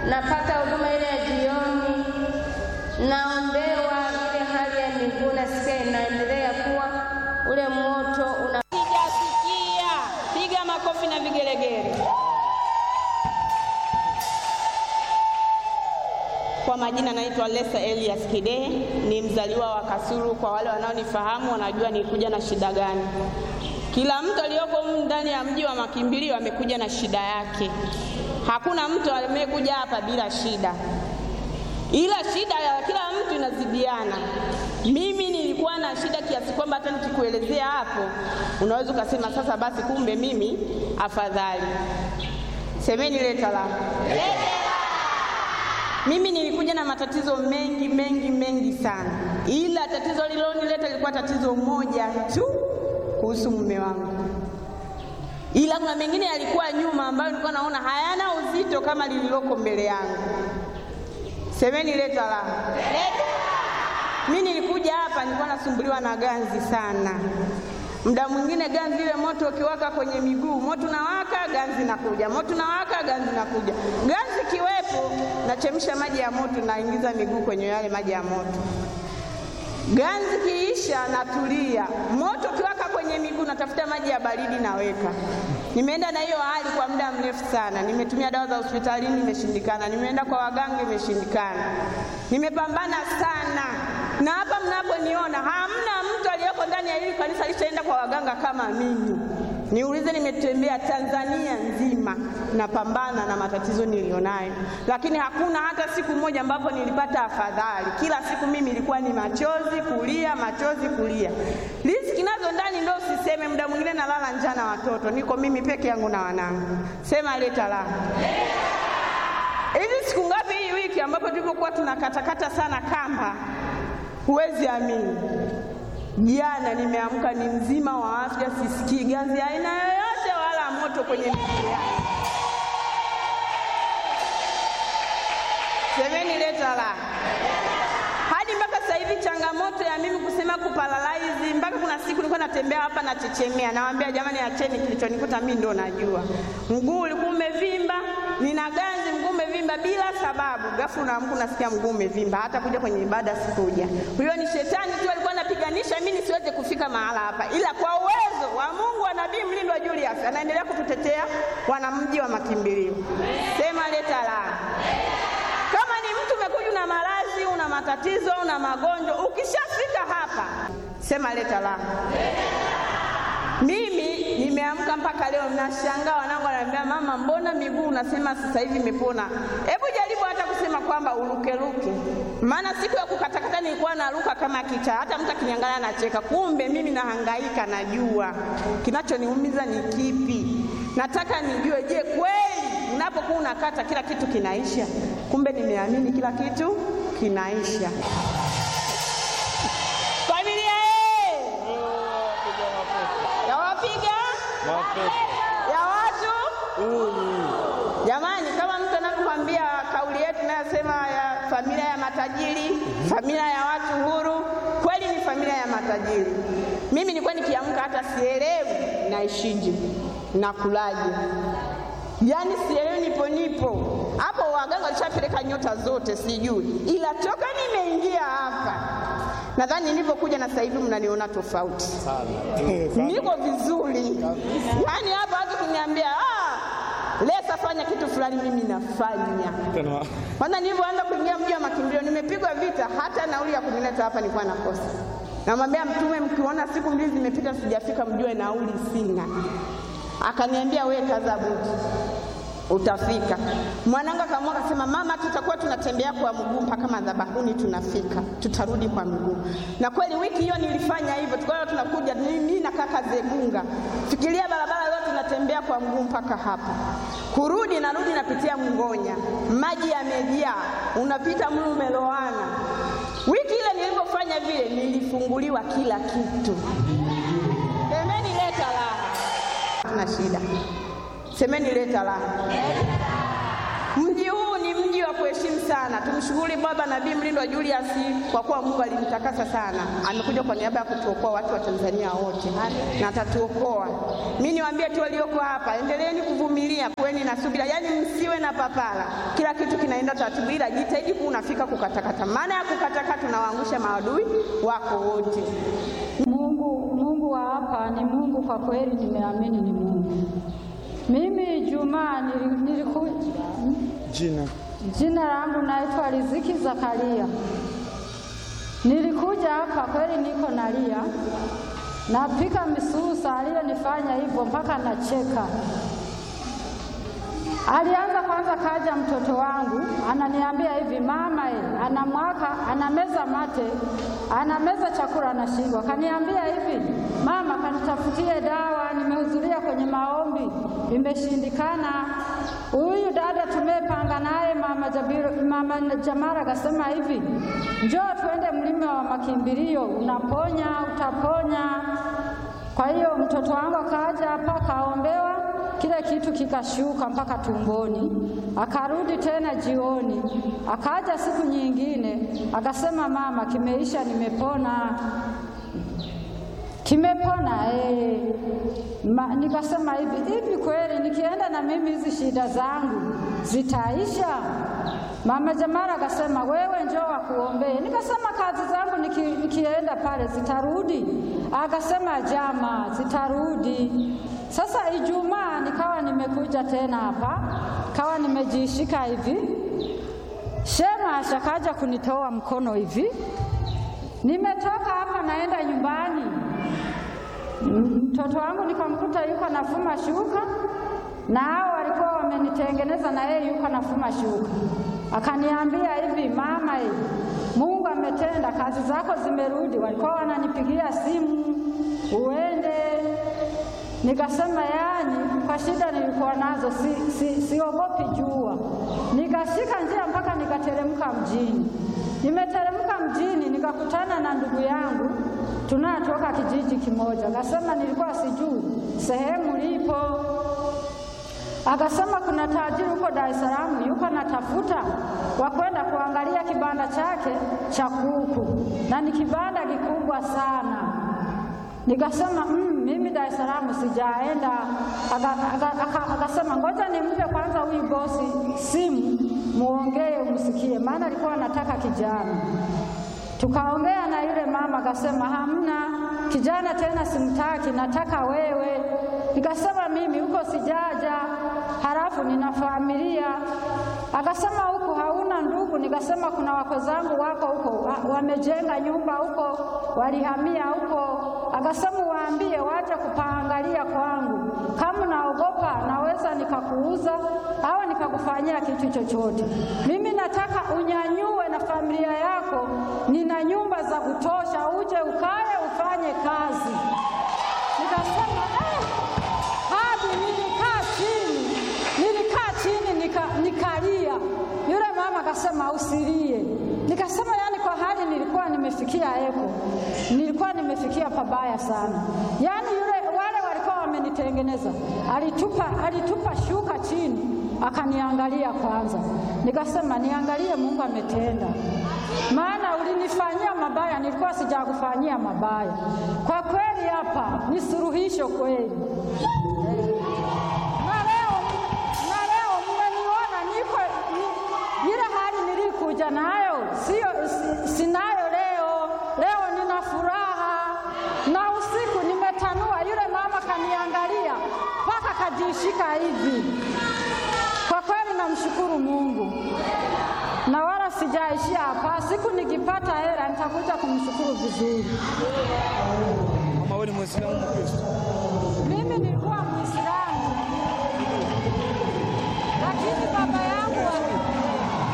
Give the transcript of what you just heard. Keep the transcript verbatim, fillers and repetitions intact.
napata huduma ile ya jioni, naombewa ile hali ya miguu nasikia inaendelea kuwa ule moto una. Sijasikia. Piga makofi na vigelegele. Kwa majina naitwa Lesa Elias Kidehe, ni mzaliwa wa Kasulu. Kwa wale wanaonifahamu wanajua nilikuja na shida gani. Kila mtu aliyoko ndani ya mji wa makimbilio amekuja na shida yake. Hakuna mtu amekuja hapa bila shida, ila shida ya kila mtu inazidiana. Mimi nilikuwa na shida kiasi kwamba hata nikikuelezea hapo unaweza ukasema sasa basi kumbe mimi afadhali. Semeni leta la. Mimi nilikuja na matatizo mengi mengi mengi sana, ila tatizo lililonileta lilikuwa tatizo moja tu kuhusu mume wangu, ila kuna mengine yalikuwa nyuma ambayo nilikuwa naona hayana uzito kama lililoko mbele yangu. Semeni leta la. Mimi nilikuja hapa nilikuwa nasumbuliwa na ganzi sana. Muda mwingine ganzi ile moto ukiwaka kwenye miguu, moto unawaka, ganzi nakuja, moto unawaka, ganzi nakuja. Ganzi kiwepo, nachemsha maji ya moto, naingiza miguu kwenye yale maji ya moto. Ganzi kiisha, natulia. Moto ukiwaka kwenye miguu, natafuta maji ya baridi naweka. Nimeenda na hiyo hali kwa muda mrefu sana. Nimetumia dawa za hospitalini, imeshindikana. Nimeenda kwa waganga, imeshindikana. Nimepambana sana. Na hapa mnaponiona hamna mtu aliyeko ndani ya hili kanisa alishaenda kwa waganga kama mimi. Niulize, nimetembea Tanzania nzima napambana na matatizo nilionayo, lakini hakuna hata siku moja ambapo nilipata afadhali. Kila siku mimi ilikuwa ni machozi kulia, machozi kulia. Riziki nazo ndani ndio usiseme. Muda mwingine nalala njaa na watoto, niko mimi peke yangu na wanangu. Sema leta la. Hivi siku ngapi hii wiki ambapo tulipokuwa tunakatakata sana kamba, huwezi amini, jana nimeamka ni mzima wa afya, sisikii ganzi aina yoyote wala moto kwenye miguu yangu. Semeni leta la. Hadi mpaka sasa hivi changamoto ya mimi kusema kuparalyze, mpaka kuna siku nilikuwa natembea hapa na chechemea, nawaambia jamani acheni, kilichonikuta mimi ndo najua. Mguu ulikuwa umevimba, nina ganzi, mguu umevimba bila sababu. Ghafla unaamka unasikia mguu umevimba, hata kuja kwenye ibada sikuja. Huyo ni shetani tu alikuwa anapiganisha mimi nisiweze kufika mahala hapa, ila kwa uwezo wa Mungu wa Nabii Mlindwa Julius anaendelea kututetea wanamji wa makimbilio. Sema leta la. Kama ni mtu umekuja na maradhi, una matatizo, una magonjwa, ukishafika hapa sema leta la. Mimi nimeamka mpaka leo nashangaa, wanangu wananiambia mama, mbona miguu unasema sasa hivi imepona? Hebu jaribu hata kusema kwamba uruke ruke. Maana siku ya kukatakata nilikuwa naruka kama kicha, hata mtu akiniangalia anacheka. Kumbe mimi nahangaika, najua kinachoniumiza ni kipi. Nataka nijue, je, kweli unapokuwa unakata kila kitu kinaisha? Kumbe nimeamini kila kitu kinaisha. Familia eh, ya wapiga ya watu. Jamani, kama mtu anakuambia kauli yetu nasema ya familia ya matajiri, familia ya watu huru, kweli ni familia ya matajiri. Mimi nilikuwa nikiamka hata sielewi naishije na kulaje. Yaani sielewi nipo nipo. Hapo waganga walishapeleka nyota zote sijui. Ila toka nimeingia hapa, nadhani nilipokuja na sasa hivi mnaniona tofauti sana. Niko vizuri. Yaani hapa watu kuniambia, "Ah, Lesa fanya kitu fulani," mimi nafanya. Kwanza nilipoanza kuingia mji wa makimbilio nimepigwa vita, hata nauli ya kunileta hapa nilikuwa nakosa. Namwambia Mtume, mkiona siku mbili zimepita sijafika mjue nauli sina. Akaniambia wewe kaza buti, utafika. Mwanangu akaamua akasema, mama, tutakuwa tunatembea kwa mguu mpaka madhabahuni, tunafika, tutarudi kwa mguu. Na kweli wiki hiyo nilifanya hivyo. Tukawa tunakuja mimi na kaka Zegunga, fikiria barabara yote tunatembea kwa mguu mpaka hapa. Kurudi narudi napitia Mngonya, maji yamejaa, unapita mlu umeloana. Wiki ile nilipofanya vile nilifunguliwa kila kitu. Semeni leta la. Tuna shida. Semeni leta la. Mji huu ni mji wa kuheshimu sana. Tumshukuru Baba Nabii Mlindwa Julius kwa kuwa Mungu alimtakasa sana. Amekuja kwa niaba ya kutuokoa watu wa Tanzania wote na atatuokoa. Mimi niwaambie tu walioko hapa, endeleeni kuvumilia, kuweni na subira. Yaani msiwe na papara. Kila kitu kinaenda taratibu, ila jitahidi kuwa unafika kukatakata. Maana ya kukatakata tunawaangusha maadui wako wote. Mungu, Mungu wa hapa ni Mungu kwa kweli, nimeamini ni Mungu. Mimi Juma nilikuja, jina jina langu naitwa Riziki Zakaria. Nilikuja hapa kweli niko nalia, napika misusa, aliyonifanya hivyo mpaka nacheka. Alianza kwanza, kaja mtoto wangu ananiambia hivi, mama ye, ana mwaka anameza mate, anameza chakula anashindwa. Kaniambia hivi, mama kanitafutie dawa, nimehudhuria kwenye maombi imeshindikana. Huyu dada tumepanga naye mama Jabiru, mama Jamara akasema hivi, njoo tuende mlima wa makimbilio, unaponya utaponya. Kwa hiyo mtoto wangu akaja hapa kaombewa, kile kitu kikashuka mpaka tumboni. Akarudi tena jioni, akaja siku nyingine akasema, mama kimeisha, nimepona. Kimepona eh. Ma, nikasema hivi, hivi kweli nikienda na mimi hizi shida zangu zitaisha? Mama Jamara akasema, wewe njoo wakuombee. Nikasema kazi zangu niki, nikienda pale zitarudi? Akasema jama, zitarudi. Sasa Ijumaa nikawa nimekuja tena hapa, kawa nimejishika hivi. Shema ashakaja kunitoa mkono hivi. Nimetoka hapa naenda nyumbani. Mtoto wangu nikamkuta yuko nafuma shuka, na hao walikuwa wamenitengeneza na yeye yuko nafuma shuka. Akaniambia hivi, mama hivi, Mungu ametenda, kazi zako zimerudi. Walikuwa wananipigia simu uende. Nikasema yani kwa shida nilikuwa nazo si, si, siogopi jua. Nikashika njia mpaka nikateremka mjini. Nimeteremka mjini nikakutana na ndugu yangu tunatoka kijiji kimoja. Akasema nilikuwa sijui sehemu lipo. Akasema kuna tajiri huko Dar es Salaam yuko natafuta wa kwenda kuangalia kibanda chake cha kuku, na ni kibanda kikubwa sana. Nikasema mmm, mimi Dar es Salaam sijaenda. Akasema ngoja nimpe kwanza huyu bosi simu muongee umsikie, maana alikuwa anataka kijana. Tukaongea na yule mama, akasema hamna kijana tena, simtaki, nataka wewe. Nikasema mimi huko sijaja, halafu nina familia. Akasema huko hauna ndugu? Nikasema kuna wako zangu wako huko, wamejenga nyumba huko, walihamia huko. Akasema waambie waje kupaangalia kwangu, kama naogopa naweza nikakuuza au nikakufanyia kitu chochote. Mimi nataka unyanyue na familia yako, nina nyumba za kutosha, uje ukae ufanye kazi. Nikasema eh, hadi nilikaa chini, nilikaa chini nika, nikalia. Yule mama akasema usilie. Nikasema yani kwa hali nilikuwa nimefikia eko, nilikuwa nimefikia pabaya sana. Yani yule wale walikuwa wamenitengeneza, alitupa alitupa shuka chini, akaniangalia kwanza. Nikasema niangalie Mungu ametenda, maana ulinifanyia mabaya, nilikuwa sijakufanyia mabaya. Kwa kweli hapa ni suluhisho kweli. Na leo na leo mmeniona niko ni, ile hali nilikuja nayo sio sinayo leo. Leo nina furaha, na usiku nimetanua. Yule mama kaniangalia mpaka kajishika hivi. Kwa kweli namshukuru Mungu, na wala sijaishia hapa. Siku nikipata hela nitakuja kumshukuru vizuri. Mama wewe ni Muislamu Mkristo?